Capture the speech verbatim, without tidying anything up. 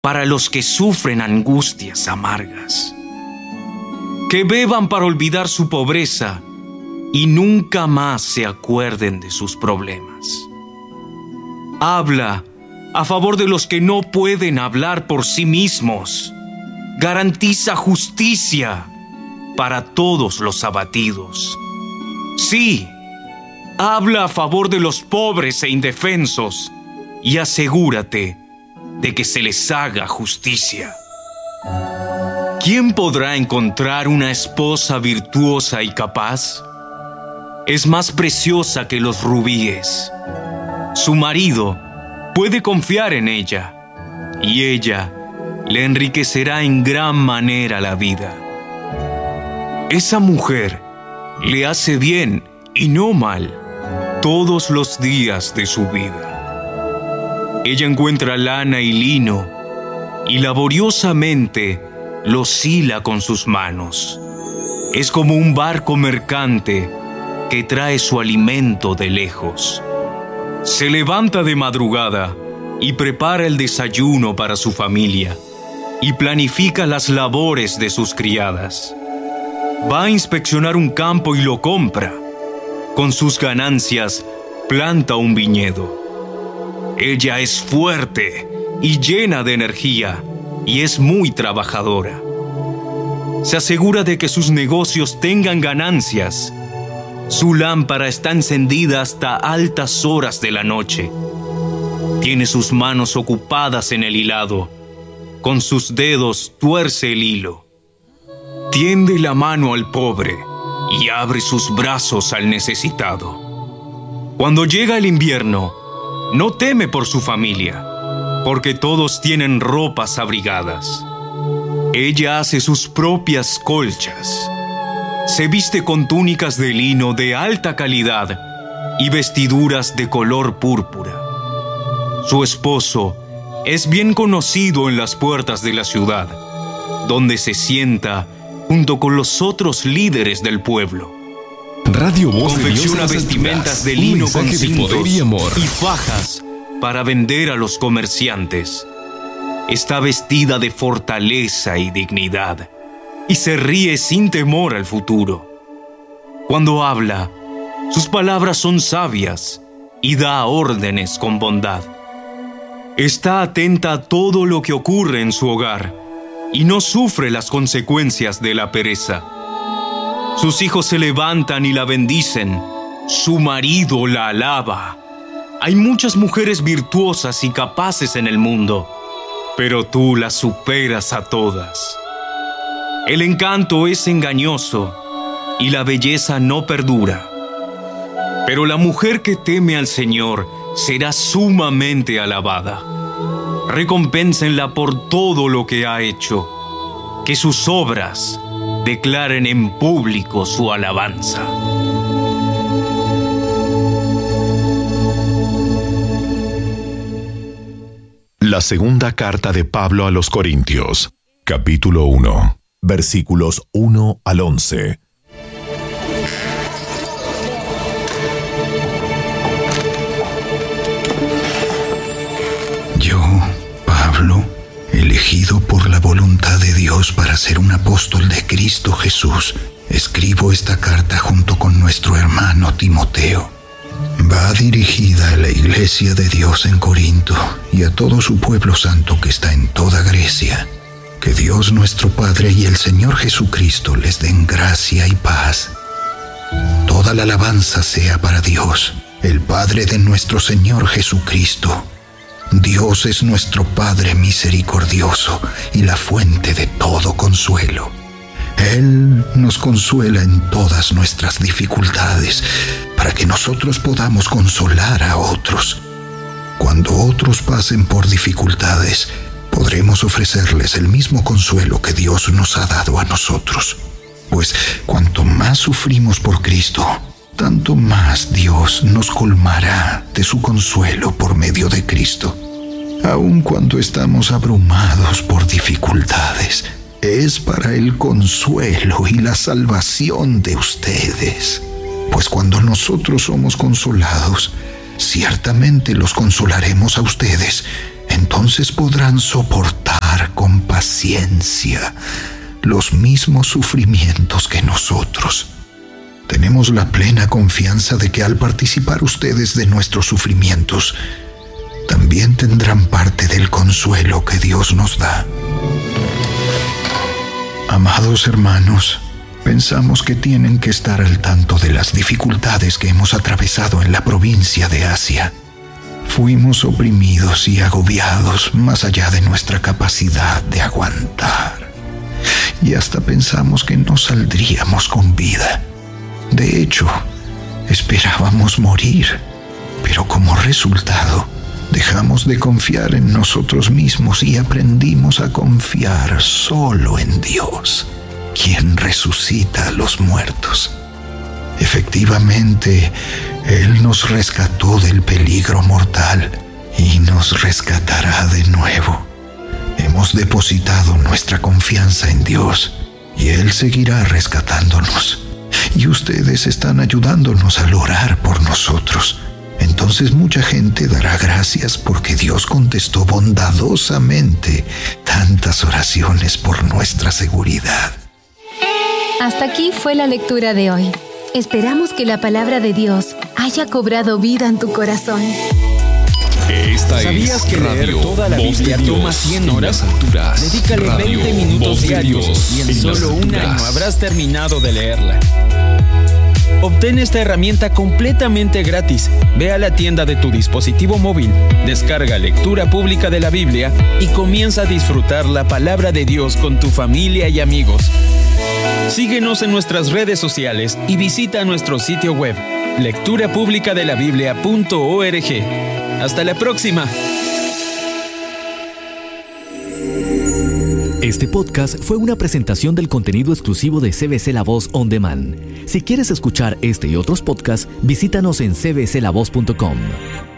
para los que sufren angustias amargas. Que beban para olvidar su pobreza y nunca más se acuerden de sus problemas. Habla a favor de los que no pueden hablar por sí mismos. Garantiza justicia para todos los abatidos. Sí, habla a favor de los pobres e indefensos y asegúrate de que se les haga justicia. ¿Quién podrá encontrar una esposa virtuosa y capaz? Es más preciosa que los rubíes. Su marido puede confiar en ella y ella le enriquecerá en gran manera la vida. Esa mujer le hace bien y no mal todos los días de su vida. Ella encuentra lana y lino y laboriosamente los hila con sus manos. Es como un barco mercante que trae su alimento de lejos. Se levanta de madrugada y prepara el desayuno para su familia y planifica las labores de sus criadas. Va a inspeccionar un campo y lo compra. Con sus ganancias planta un viñedo. Ella es fuerte y llena de energía y es muy trabajadora. Se asegura de que sus negocios tengan ganancias. Su lámpara está encendida hasta altas horas de la noche. Tiene sus manos ocupadas en el hilado. Con sus dedos tuerce el hilo. Tiende la mano al pobre y abre sus brazos al necesitado. Cuando llega el invierno, no teme por su familia, porque todos tienen ropas abrigadas. Ella hace sus propias colchas. Se viste con túnicas de lino de alta calidad y vestiduras de color púrpura. Su esposo es bien conocido en las puertas de la ciudad, donde se sienta junto con los otros líderes del pueblo. Radio Voz de Dios. Confecciona vestimentas de lino con cintos y fajas para vender a los comerciantes. Está vestida de fortaleza y dignidad y se ríe sin temor al futuro. Cuando habla, sus palabras son sabias y da órdenes con bondad. Está atenta a todo lo que ocurre en su hogar y no sufre las consecuencias de la pereza. Sus hijos se levantan y la bendicen. Su marido la alaba. Hay muchas mujeres virtuosas y capaces en el mundo, pero tú las superas a todas. El encanto es engañoso y la belleza no perdura. Pero la mujer que teme al Señor será sumamente alabada. Recompensenla por todo lo que ha hecho. Que sus obras declaren en público su alabanza. La segunda carta de Pablo a los Corintios, capítulo uno, versículos uno al once. Yo, Pablo, elegido por la voluntad de Dios para ser un apóstol de Cristo Jesús, escribo esta carta junto con nuestro hermano Timoteo. Va dirigida a la iglesia de Dios en Corinto y a todo su pueblo santo que está en toda Grecia. Que Dios nuestro Padre y el Señor Jesucristo les den gracia y paz. Toda la alabanza sea para Dios, el Padre de nuestro Señor Jesucristo. Dios es nuestro Padre misericordioso y la fuente de todo consuelo. Él nos consuela en todas nuestras dificultades, para que nosotros podamos consolar a otros. Cuando otros pasen por dificultades, podremos ofrecerles el mismo consuelo que Dios nos ha dado a nosotros. Pues cuanto más sufrimos por Cristo, tanto más Dios nos colmará de su consuelo por medio de Cristo. Aun cuando estamos abrumados por dificultades, es para el consuelo y la salvación de ustedes. Pues cuando nosotros somos consolados, ciertamente los consolaremos a ustedes entonces podrán soportar con paciencia los mismos sufrimientos que nosotros. Tenemos la plena confianza de que al participar ustedes de nuestros sufrimientos, también tendrán parte del consuelo que Dios nos da. Amados hermanos, pensamos que tienen que estar al tanto de las dificultades que hemos atravesado en la provincia de Asia. Fuimos oprimidos y agobiados más allá de nuestra capacidad de aguantar. Y hasta pensamos que no saldríamos con vida. De hecho, esperábamos morir, pero como resultado, dejamos de confiar en nosotros mismos y aprendimos a confiar solo en Dios, quien resucita a los muertos. Efectivamente, Él nos rescató del peligro mortal y nos rescatará de nuevo. Hemos depositado nuestra confianza en Dios y Él seguirá rescatándonos. Y ustedes están ayudándonos al orar por nosotros. Entonces mucha gente dará gracias porque Dios contestó bondadosamente tantas oraciones por nuestra seguridad. Hasta aquí fue la lectura de hoy. Esperamos que la palabra de Dios haya cobrado vida en tu corazón. Esta ¿Sabías que leer toda la Biblia toma cien horas? Dedícale Radio, veinte minutos diarios Dios, y en, en solo un año habrás terminado de leerla. Obtén esta herramienta completamente gratis. Ve a la tienda de tu dispositivo móvil, descarga Lectura Pública de la Biblia y comienza a disfrutar la palabra de Dios con tu familia y amigos. Síguenos en nuestras redes sociales y visita nuestro sitio web lectura pública de la biblia punto org. ¡Hasta la próxima! Este podcast fue una presentación del contenido exclusivo de C B C La Voz On Demand. Si quieres escuchar este y otros podcasts, visítanos en c b c la voz punto com.